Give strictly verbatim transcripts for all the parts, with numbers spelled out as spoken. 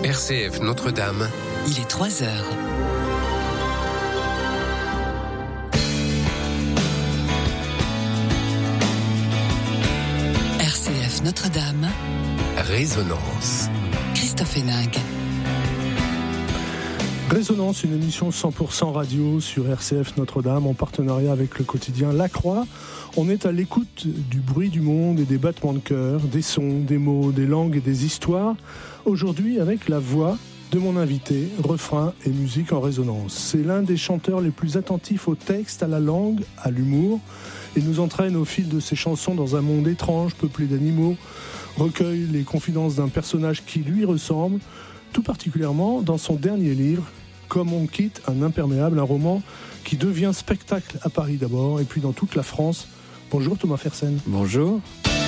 R C F Notre-Dame. Il est trois heures. R C F Notre-Dame. Résonance. Christophe Héninck. Résonance, une émission cent pour cent radio sur R C F Notre-Dame en partenariat avec le quotidien La Croix. On est à l'écoute du bruit du monde et des battements de cœur, des sons, des mots, des langues et des histoires. Aujourd'hui avec la voix de mon invité, refrain et musique en résonance. C'est l'un des chanteurs les plus attentifs au texte, à la langue, à l'humour. Il nous entraîne au fil de ses chansons dans un monde étrange, peuplé d'animaux, recueille les confidences d'un personnage qui lui ressemble, tout particulièrement dans son dernier livre, Comme on quitte un imperméable, un roman qui devient spectacle à Paris d'abord et puis dans toute la France. Bonjour Thomas Fersen. Bonjour.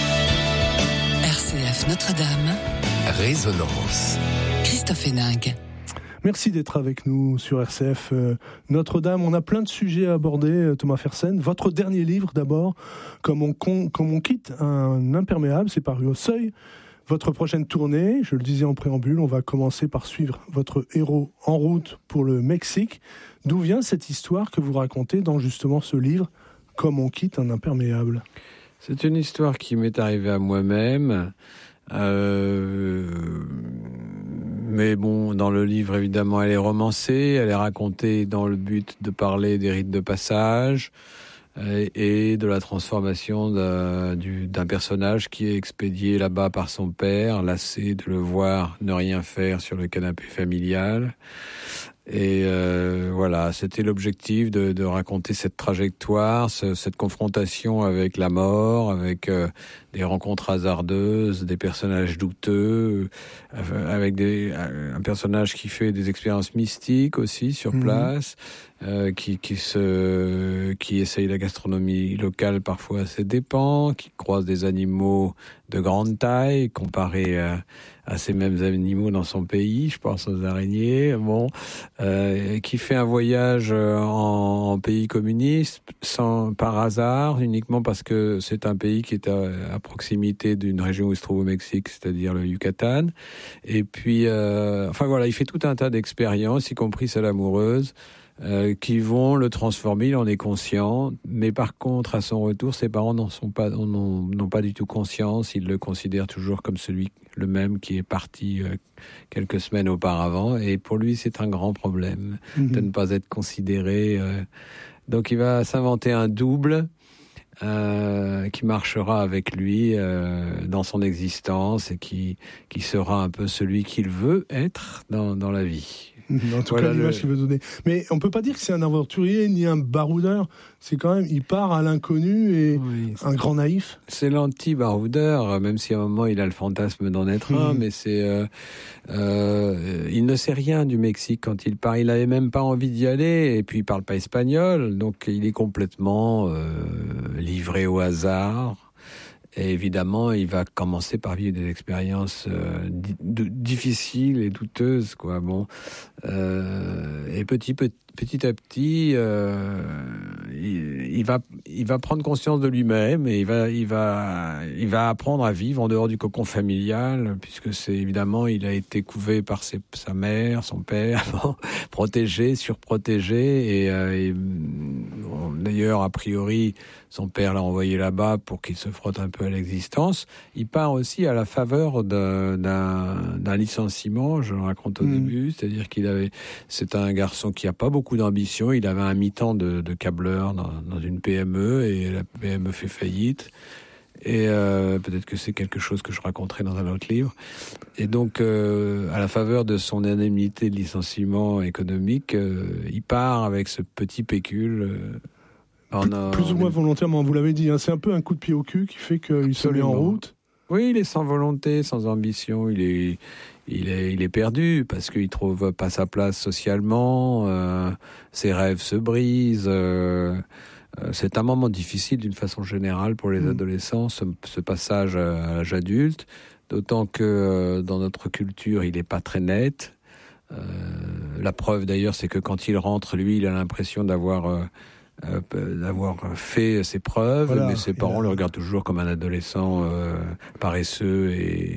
R C F Notre-Dame. Résonance. Christophe Héninck. Merci d'être avec nous sur R C F euh, Notre-Dame. On a plein de sujets à aborder, euh, Thomas Fersen. Votre dernier livre d'abord, Comme on, con, comme on quitte un imperméable, c'est paru au Seuil. Votre prochaine tournée, je le disais en préambule, on va commencer par suivre votre héros en route pour le Mexique. D'où vient cette histoire que vous racontez dans justement ce livre, Comme on quitte un imperméable ? C'est une histoire qui m'est arrivée à moi-même. Euh, mais bon, dans le livre, évidemment, elle est romancée, elle est racontée dans le but de parler des rites de passage et de la transformation d'un, du, d'un personnage qui est expédié là-bas par son père, lassé de le voir ne rien faire sur le canapé familial. Et euh, voilà, c'était l'objectif de, de raconter cette trajectoire, ce, cette confrontation avec la mort, avec euh, des rencontres hasardeuses, des personnages douteux, euh, avec des, un personnage qui fait des expériences mystiques aussi sur mmh. place, euh, qui, qui, se, qui essaye la gastronomie locale parfois à ses dépens, qui croise des animaux de grande taille comparés à, à ces mêmes animaux dans son pays, je pense aux araignées, bon, euh, qui fait un voyage en, en pays communiste sans, par hasard, uniquement parce que c'est un pays qui est à, à proximité d'une région où il se trouve au Mexique, c'est-à-dire le Yucatan. Et puis, euh, enfin voilà, il fait tout un tas d'expériences, y compris celle amoureuse, Euh, qui vont le transformer, il en est conscient, mais par contre, à son retour, ses parents n'en sont pas, n'ont, n'ont pas du tout conscience, ils le considèrent toujours comme celui, le même qui est parti euh, quelques semaines auparavant, et pour lui, c'est un grand problème mmh. de ne pas être considéré. Euh, donc il va s'inventer un double Euh, qui marchera avec lui euh, dans son existence et qui, qui sera un peu celui qu'il veut être dans, dans la vie. En tout voilà cas, l'image le... qu'il veut donner. Mais on peut pas dire que c'est un aventurier ni un baroudeur. C'est quand même, il part à l'inconnu et oui, un grand naïf. C'est l'anti-baroudeur, même si à un moment il a le fantasme d'en être mmh. un, mais c'est, euh, euh, il ne sait rien du Mexique quand il part. Il n'avait même pas envie d'y aller, et puis il parle pas espagnol, donc il est complètement euh, livré au hasard. Et évidemment, il va commencer par vivre des expériences euh, di- de, difficiles et douteuses, quoi. Bon, euh, et petit, petit, petit à petit, euh, il, il va, il va prendre conscience de lui-même et il va, il va, il va apprendre à vivre en dehors du cocon familial, puisque c'est évidemment, il a été couvé par ses, sa mère, son père, bon, protégé, surprotégé, et, euh, et bon, d'ailleurs, a priori, son père l'a envoyé là-bas pour qu'il se frotte un peu à l'existence. Il part aussi à la faveur de, d'un, d'un licenciement, je le raconte au mmh. début, c'est-à-dire qu'il avait, c'est un garçon qui a pas beaucoup d'ambition, il avait un mi-temps de, de câbleur dans, dans une P M E et la P M E fait faillite. Et euh, peut-être que c'est quelque chose que je raconterai dans un autre livre. Et donc, euh, à la faveur de son indemnité de licenciement économique, euh, il part avec ce petit pécule. Euh, Plus, a, plus ou moins volontairement, vous l'avez dit, hein, c'est un peu un coup de pied au cul qui fait qu'il se met en route. Oui, il est sans volonté, sans ambition, il est, il est, il est perdu parce qu'il trouve pas sa place socialement, euh, ses rêves se brisent. Euh, c'est un moment difficile d'une façon générale pour les mmh. adolescents, ce, ce passage à l'âge adulte, d'autant que euh, dans notre culture, il n'est pas très net. Euh, la preuve d'ailleurs, c'est que quand il rentre, lui, il a l'impression d'avoir... Euh, Euh, d'avoir fait ses preuves, voilà, mais ses parents a... le regardent toujours comme un adolescent euh, paresseux et,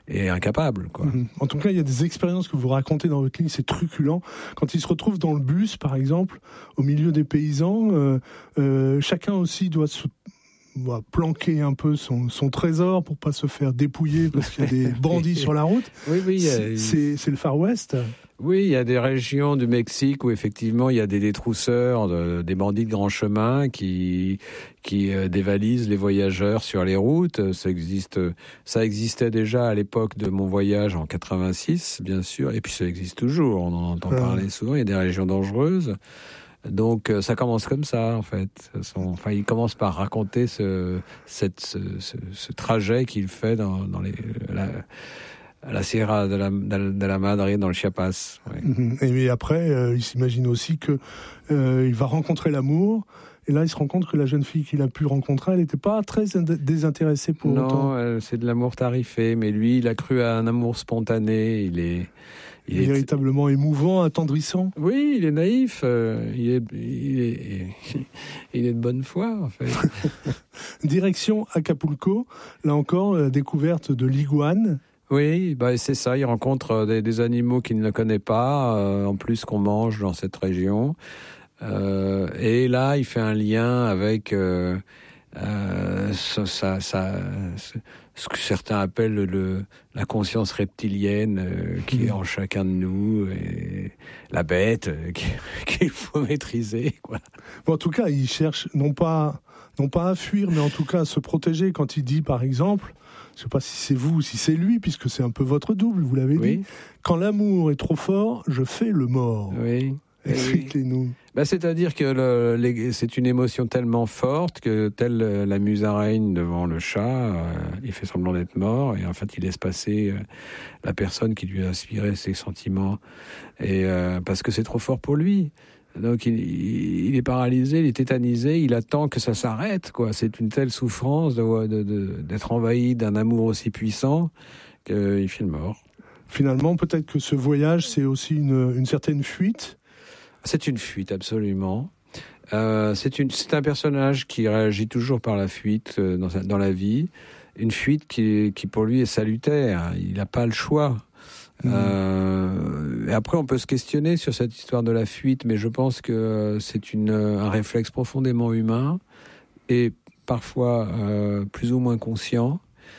est incapable, quoi. Mmh. En tout cas, il y a des expériences que vous racontez dans votre livre, c'est truculent. Quand il se retrouve dans le bus, par exemple, au milieu des paysans, euh, euh, chacun aussi doit se doit planquer un peu son, son trésor pour pas se faire dépouiller parce qu'il y a des bandits sur la route. Oui, oui. C'est, c'est, c'est le Far West. Oui, il y a des régions du Mexique où effectivement il y a des détrousseurs, de, des bandits de grand chemin qui qui euh, dévalisent les voyageurs sur les routes. Ça existe, ça existait déjà à l'époque de mon voyage en quatre-vingt-six, bien sûr, et puis ça existe toujours. On en entend parler souvent. Il y a des régions dangereuses. Donc ça commence comme ça en fait. Enfin, il commence par raconter ce, cette, ce, ce, ce trajet qu'il fait dans, dans les, la, la Sierra de la, de la Madre, dans le Chiapas. Ouais. Et après, euh, il s'imagine aussi que euh, il va rencontrer l'amour. Et là, il se rend compte que la jeune fille qu'il a pu rencontrer, elle n'était pas très désintéressée pour non, autant. Non, euh, c'est de l'amour tarifé. Mais lui, il a cru à un amour spontané. Il est... Il est véritablement émouvant, attendrissant. Oui, il est naïf. Euh, il, est, il, est, il est de bonne foi, en fait. Direction Acapulco. Là encore, la découverte de l'iguane. Oui, bah c'est ça. Il rencontre des, des animaux qu'il ne connaît pas, euh, en plus qu'on mange dans cette région. Euh, et là, il fait un lien avec euh, euh, ça, ça, ça, ce que certains appellent le, la conscience reptilienne euh, qui mmh. est en chacun de nous, et la bête euh, qu'il faut maîtriser, quoi. Bon, en tout cas, il cherche non pas, non pas à fuir, mais en tout cas à se protéger. Quand il dit, par exemple, je ne sais pas si c'est vous ou si c'est lui, puisque c'est un peu votre double, vous l'avez oui. dit, quand l'amour est trop fort, je fais le mort. Oui. Expliquez-nous. Bah, c'est-à-dire que le, les, c'est une émotion tellement forte que, telle la musaraigne devant le chat, euh, il fait semblant d'être mort et en fait il laisse passer euh, la personne qui lui a inspiré ses sentiments, et euh, parce que c'est trop fort pour lui. Donc il, il est paralysé, il est tétanisé, il attend que ça s'arrête, quoi. C'est une telle souffrance de, de, de, d'être envahi d'un amour aussi puissant qu'il file mort. Finalement, peut-être que ce voyage, c'est aussi une, une certaine fuite. C'est une fuite, absolument. Euh, c'est, une, c'est un personnage qui réagit toujours par la fuite euh, dans, sa, dans la vie. Une fuite qui, qui, pour lui, est salutaire. Il n'a pas le choix. Mmh. Euh, et après, on peut se questionner sur cette histoire de la fuite, mais je pense que c'est une, un réflexe profondément humain et parfois euh, plus ou moins conscient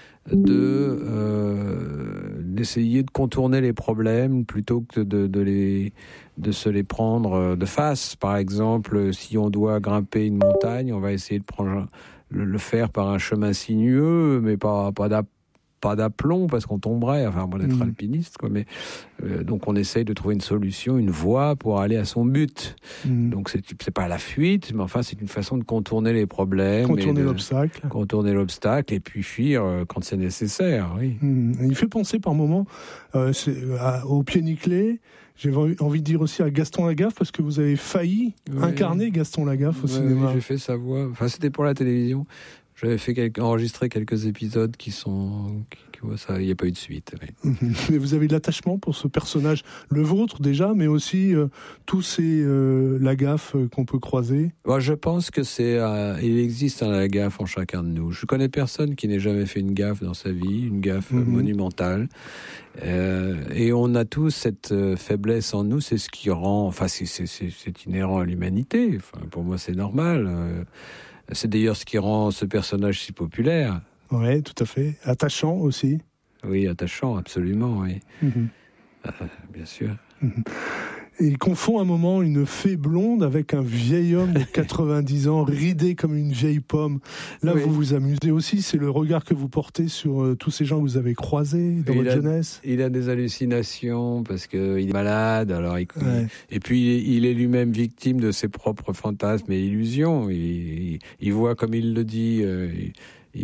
de euh, d'essayer de contourner les problèmes plutôt que de, de les de se les prendre de face. Par exemple, si on doit grimper une montagne, on va essayer de prendre le, le faire par un chemin sinueux, mais pas pas d'ap, pas d'aplomb parce qu'on tomberait. Enfin, moi d'être mmh. alpiniste, quoi. Mais euh, donc on essaye de trouver une solution, une voie pour aller à son but. Mmh. Donc c'est c'est pas la fuite, mais enfin c'est une façon de contourner les problèmes, contourner et de, l'obstacle, contourner l'obstacle et puis fuir euh, quand c'est nécessaire. Oui. Mmh. Il fait penser par moments euh, c'est, à, au pied nickelé. J'ai envie de dire aussi à Gaston Lagaffe, parce que vous avez failli oui. incarner Gaston Lagaffe au oui, cinéma. Oui, j'ai fait sa voix. Enfin, c'était pour la télévision. J'avais fait quelques, enregistré quelques épisodes qui sont... Qui, qui, ça, il n'y a pas eu de suite. Oui. Mais vous avez de l'attachement pour ce personnage, le vôtre déjà, mais aussi euh, tous ces euh, Lagaffe qu'on peut croiser. Bon, je pense que c'est... Euh, il existe un Lagaffe en chacun de nous. Je connais personne qui n'ait jamais fait une gaffe dans sa vie, une gaffe mm-hmm. monumentale. Euh, et on a tous cette euh, faiblesse en nous, c'est ce qui rend... Enfin, c'est, c'est, c'est, c'est inhérent à l'humanité. Enfin, pour moi, c'est normal. Euh, c'est d'ailleurs ce qui rend ce personnage si populaire. Oui, tout à fait. Attachant aussi. Oui, attachant, absolument, oui. Mm-hmm. Euh, bien sûr. Mm-hmm. Et il confond un moment une fée blonde avec un vieil homme de quatre-vingt-dix ans, ridé comme une vieille pomme. Là, oui. vous vous amusez aussi, c'est le regard que vous portez sur euh, tous ces gens que vous avez croisés dans il votre a, jeunesse. Il a des hallucinations parce qu'il est malade, alors il, ouais. et puis il est, il est lui-même victime de ses propres fantasmes et illusions. Il, il, il voit, comme il le dit, euh, il,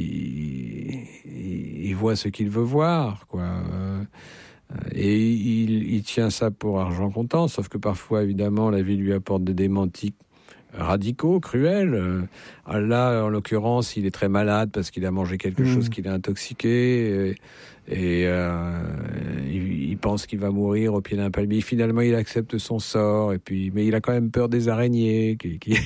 il, il voit ce qu'il veut voir, quoi. Euh, Et il, il tient ça pour argent comptant, sauf que parfois, évidemment, la vie lui apporte des démentis radicaux, cruels. Là, en l'occurrence, il est très malade parce qu'il a mangé quelque mmh. chose qui l'a intoxiqué, et, et euh, il, il pense qu'il va mourir au pied d'un palmier. Finalement, il accepte son sort, et puis, mais il a quand même peur des araignées qui, qui,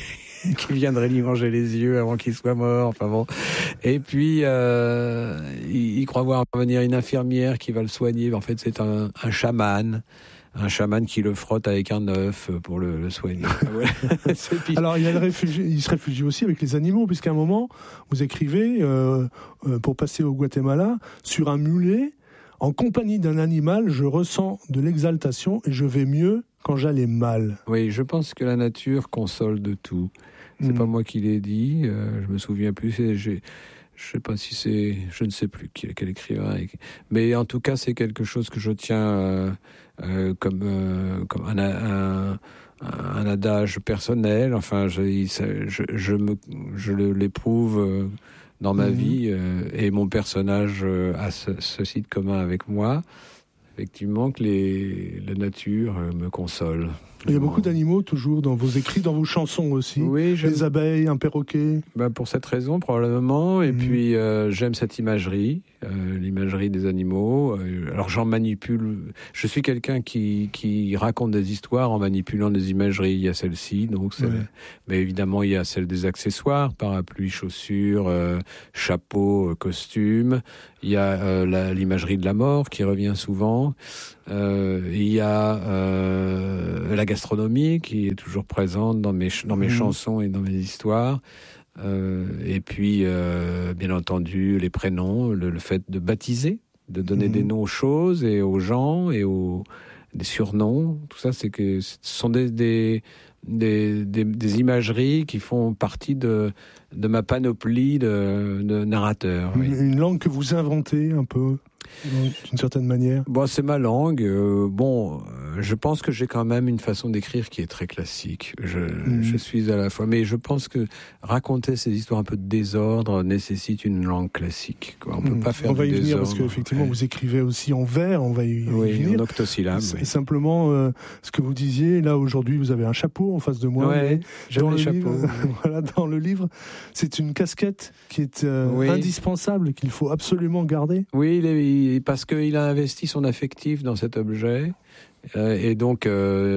qui viendrait lui manger les yeux avant qu'il soit mort. Enfin bon. Et puis, euh, il, il croit voir venir une infirmière qui va le soigner. En fait, c'est un, un chaman. Un chaman qui le frotte avec un œuf pour le, le soigner. Alors, il, y a le réfugié, il se réfugie aussi avec les animaux, puisqu'à un moment, vous écrivez, euh, euh, pour passer au Guatemala, sur un mulet, en compagnie d'un animal, je ressens de l'exaltation et je vais mieux quand j'allais mal. Oui, je pense que la nature console de tout. C'est mmh. pas moi qui l'ai dit, euh, je me souviens plus, c'est, j'ai... Je sais pas si c'est, je ne sais plus quel, quel écrivain, mais en tout cas c'est quelque chose que je tiens euh, euh, comme euh, comme un, un, un adage personnel. Enfin, je je, je me je l'éprouve dans ma mmh. vie euh, et mon personnage a ce, ceci de commun avec moi. Effectivement, que les, la nature me console. Il y a beaucoup d'animaux toujours dans vos écrits, dans vos chansons aussi. Oui, j'aime... Des abeilles, un perroquet. Ben pour cette raison probablement. Et mmh. puis euh, j'aime cette imagerie, euh, l'imagerie des animaux. Euh, alors j'en manipule. Je suis quelqu'un qui qui raconte des histoires en manipulant des imageries. Il y a celle-ci, donc c'est... Ouais. Mais évidemment il y a celle des accessoires, parapluie, chaussures, euh, chapeau, costume. Il y a euh, la, l'imagerie de la mort qui revient souvent. Euh, il y a euh, la gastronomie qui est toujours présente dans mes, dans mes mmh. chansons et dans mes histoires. Euh, et puis, euh, bien entendu, les prénoms, le, le fait de baptiser, de donner mmh. des noms aux choses et aux gens et aux des surnoms. Tout ça, c'est que ce sont des, des, des, des, des imageries qui font partie de, de ma panoplie de, de narrateurs. Une, oui. une langue que vous inventez un peu d'une certaine manière. Bon, c'est ma langue. Euh, bon, je pense que j'ai quand même une façon d'écrire qui est très classique. Je, mmh. je suis à la fois... Mais je pense que raconter ces histoires un peu de désordre nécessite une langue classique, quoi. On ne mmh. peut pas faire on du va y désordre. venir parce qu'effectivement, ouais. vous écrivez aussi en vers, on va y, oui, y venir. en octosyllabe. C'est oui. simplement euh, ce que vous disiez, là aujourd'hui vous avez un chapeau en face de moi. Ouais, dans le chapeaux. livre, voilà, dans le livre, c'est une casquette qui est euh, oui. indispensable, qu'il faut absolument garder. Oui, il est, il, parce qu'il a investi son affectif dans cet objet. Euh, et donc,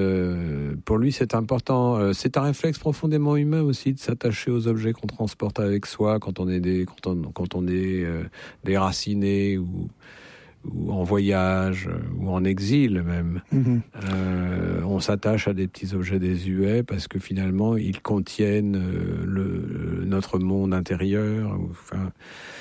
euh, pour lui, c'est important. Euh, c'est un réflexe profondément humain aussi de s'attacher aux objets qu'on transporte avec soi quand on est des, quand on, quand on est euh, déraciné ou, ou en voyage ou en exil même. Mm-hmm. Euh, on s'attache à des petits objets désuets parce que finalement, ils contiennent euh, le, notre monde intérieur. Enfin,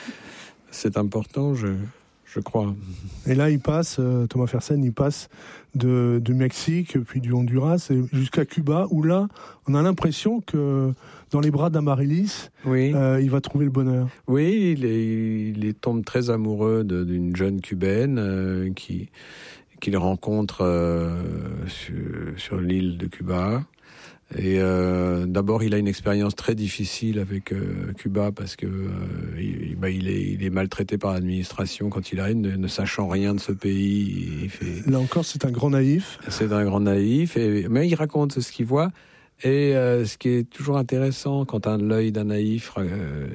c'est important, je. Je crois. Et là, il passe, euh, Thomas Fersen, il passe de, du Mexique, puis du Honduras, et jusqu'à Cuba, où là, on a l'impression que dans les bras d'Amaryllis, oui. euh, il va trouver le bonheur. Oui, il, est, il est, tombe très amoureux de, d'une jeune cubaine euh, qui, qu'il rencontre euh, sur, sur l'île de Cuba. Et euh, d'abord, il a une expérience très difficile avec euh, Cuba parce que euh, il, bah, il, est, il est maltraité par l'administration quand il arrive, ne, ne sachant rien de ce pays. Il fait... Là encore, c'est un grand naïf. C'est un grand naïf, et, mais il raconte ce qu'il voit. Et euh, ce qui est toujours intéressant quand un, l'œil d'un naïf euh,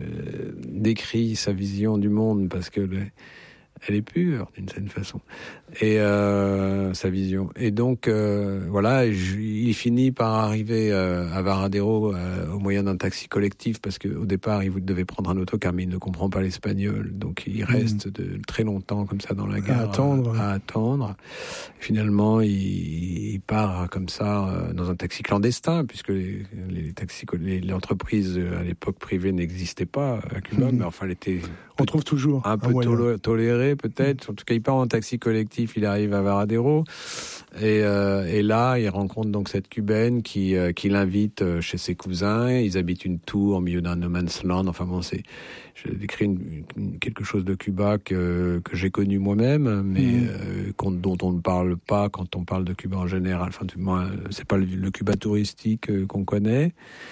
décrit sa vision du monde, parce que le, elle est pure d'une certaine façon, et euh, sa vision. Et donc euh, voilà, je, il finit par arriver euh, à Varadero euh, au moyen d'un taxi collectif, parce qu'au départ il devait prendre un autocar, mais il ne comprend pas l'espagnol, donc il reste mmh. de, très longtemps comme ça dans la gare à attendre. À, à attendre. Finalement, il, il part comme ça euh, dans un taxi clandestin, puisque les, les taxis, les, les entreprises à l'époque privées n'existaient pas à Cuba, mmh. mais enfin, elle était on trouve toujours un peu tolo- tolérée peut-être. En tout cas, il part en taxi collectif, il arrive à Varadero, et, euh, et là, il rencontre donc cette cubaine qui, euh, qui l'invite chez ses cousins. Ils habitent une tour au milieu d'un no man's land. Enfin bon, c'est, je décris une, une, quelque chose de Cuba que, que j'ai connu moi-même, mais mmh. euh, dont on ne parle pas quand on parle de Cuba en général. Enfin, du moins, c'est pas le, le Cuba touristique euh, qu'on connaît.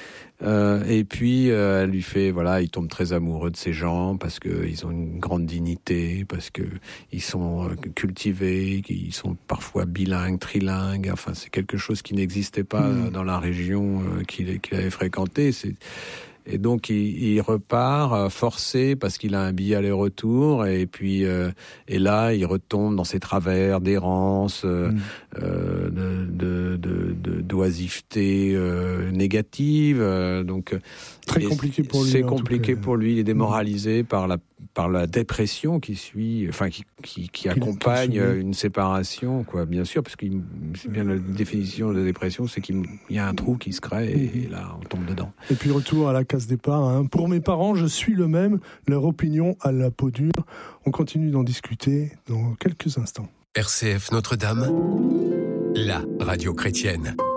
Euh, et puis euh, elle lui fait, voilà, il tombe très amoureux de ces gens parce que ils ont une grande dignité, parce que ils sont euh, cultivés, ils sont parfois bilingues, trilingues. Enfin, c'est quelque chose qui n'existait pas mmh. dans la région euh, qu'il, qu'il avait fréquentée. C'est Et donc il, il repart forcé parce qu'il a un billet aller-retour et puis euh, et là il retombe dans ses travers d'errance, euh, mmh. euh, de, de, de, de d'oisiveté euh, négative. Euh, donc très compliqué pour lui. C'est compliqué pour lui. Il est démoralisé mmh. par la par la dépression qui suit, enfin qui qui, qui accompagne une séparation, quoi. Bien sûr, parce que c'est bien la définition de la dépression, c'est qu'il y a un trou qui se crée et, mmh. et là on tombe dedans. Et puis retour à la case départ. Hein. Pour mes parents, je suis le même. Leur opinion à la peau dure. On continue d'en discuter dans quelques instants. R C F Notre-Dame, la radio chrétienne.